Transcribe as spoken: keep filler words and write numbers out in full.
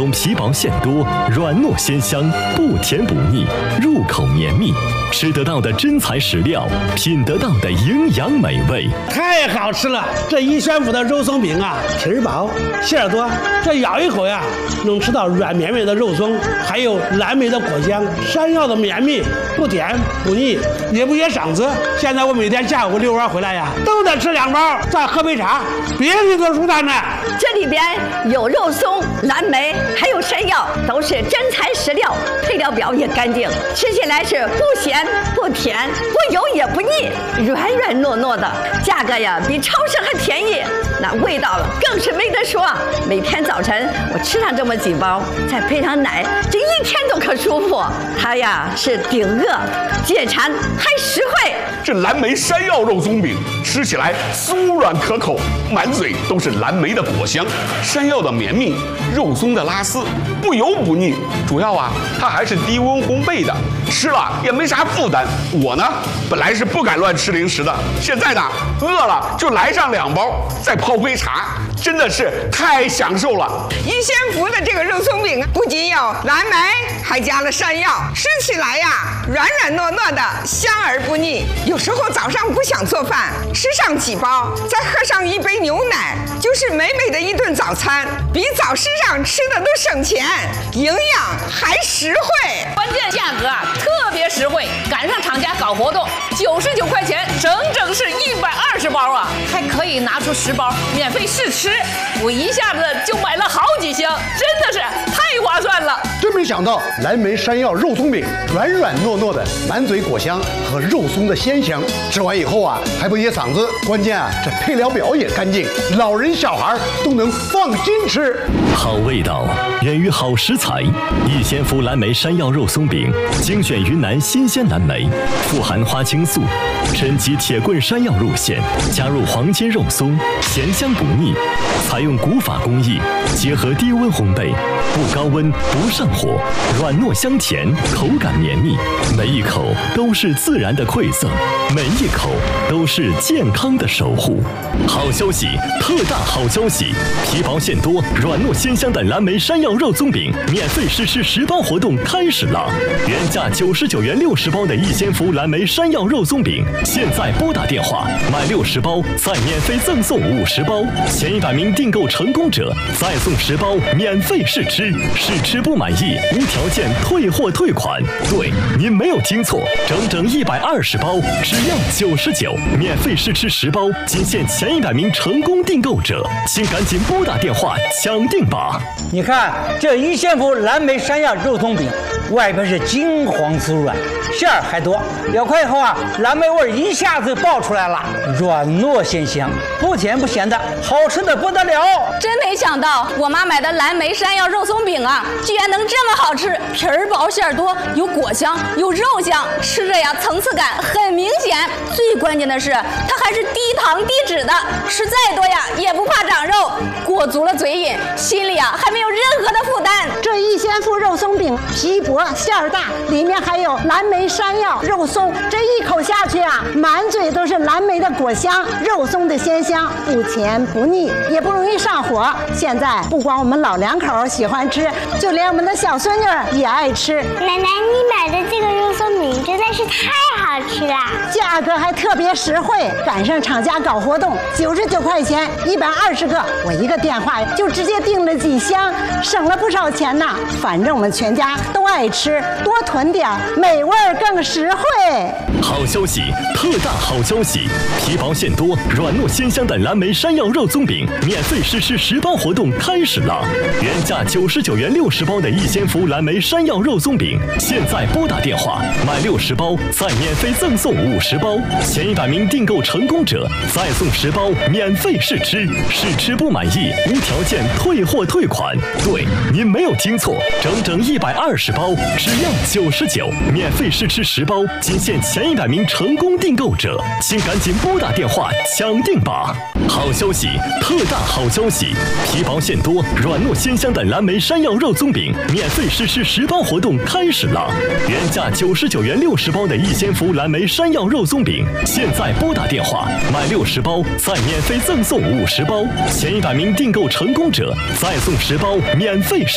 中皮薄馅多，软糯鲜香，不甜不腻，入口绵密，吃得到的真材实料，品得到的营养美味， 太好吃了！这一宣府的肉松饼啊，皮儿薄，馅儿多，这咬一口呀，能吃到软绵绵的肉松，还有蓝莓的果香，山药的绵密，不甜不腻，也不噎嗓子。现在我每天下午遛弯回来呀，都得吃两包，再喝杯茶，别提多舒坦呢。 这里边有肉松、蓝莓，还有山药，都是真材实料，配料表也干净，吃起来是不咸不甜，不油也不腻，软软糯糯的，价格呀比超市还便宜，那味道更是没得说。每天早晨我吃上这么几包，再配上奶，这一天都可舒服。它呀是顶饿、解馋还实惠。 这蓝莓山药肉松饼吃起来酥软可口，满嘴都是蓝莓的果香，山药的绵密，肉松的拉丝，不油不腻。主要啊，它还是低温烘焙的，吃了也没啥负担。我呢，本来是不敢乱吃零食的，现在呢，饿了就来上两包，再泡杯茶，真的是太享受了。 一仙福的这个肉松饼不仅有蓝莓，还加了山药，吃起来呀软软糯糯的，香而不腻。有时候早上不想做饭，吃上几包，再喝上一杯牛奶，就是美美的一顿早餐，比早市上吃的都省钱，营养还实惠。 关键价格啊特别实惠，赶上厂家搞活动，九十九块钱，整整是一百二十包啊，还可以拿出十包免费试吃。我一下子就买了好几箱，真的是太划算了。 真没想到蓝莓山药肉松饼软软糯糯的，满嘴果香和肉松的鲜香，吃完以后啊还不噎嗓子。关键啊这配料表也干净，老人小孩都能放心吃。 好味道源于好食材，一仙福蓝莓山药肉松饼精选云南新鲜蓝莓，富含花青素，升级铁棍山药入馅，加入黄金肉松，咸香不腻，采用古法工艺，结合低温烘焙，不高温不上火，软糯香甜，口感绵密，每一口都是自然的馈赠，每一口都是健康的守护。好消息，特大好消息！皮薄馅多，软糯鲜香的蓝莓山药肉松饼免费试吃十包活动开始了！原价九十九元六十包的一仙福蓝莓山药肉松饼，现在拨打电话买六十包，再免费赠送五十包，前一百名订购成功者再送十包免费试吃，试吃不满意无条件退货退款。对，您没有听错，整整一百二十包，只要九十九，免费试吃十包，仅限前一百名成功订购者，请赶紧拨打电话抢订吧！ 你看这一仙福蓝莓山药肉松饼，外边是金黄酥软，馅儿还多，咬开以后啊，蓝莓味一下子爆出来了，软糯鲜香，不甜不咸的，好吃的不得了。 真没想到我妈买的蓝莓山药肉松饼啊，居然能这么好吃，皮儿薄馅儿多，有果香有肉香，吃着呀层次感很明显。最关键的是它还是低糖低脂的，吃再多呀也不怕长肉，过足了嘴瘾，心里啊还没有任何的负担。 这一仙福肉松饼皮薄馅儿大，里面还有蓝莓山药肉松，这一口下去啊，满嘴都是蓝莓的果香，肉松的鲜香，不甜不腻，也不容易上火。现在不光我们老两口喜欢吃，就连我们的小孙女也爱吃。 奶奶，你买的这个肉松饼真的是太好吃了， 价格还特别实惠，赶上厂家搞活动，九十九块钱一百二十个，我一个电话就直接订了几箱，省了不少钱呢。反正我们全家都爱吃，多囤点，美味更实惠。 好消息，特大好消息！皮薄馅多，软糯鲜香的蓝莓山药肉松饼免费试吃十包活动开始了！原价九十九元六十包的一仙福蓝莓山药肉松饼，现在拨打电话买六十包，再免费赠送五十包，前一百名订购成功者再送十包免费试吃，试吃不满意无条件退货退款。对，您没有听错，整整一百二十包，只要九十九，免费试吃十包，仅限前一百名成功订购者，请赶紧拨打电话抢订吧！好消息，特大好消息！皮薄馅多，软糯鲜香的蓝莓山药肉松饼免费试吃十包活动开始了！原价九十九元六十包的一仙福蓝莓山药肉松饼，现在拨打电话买六十包，再免费赠送五十包，前一百名订购成功者再送十包免费试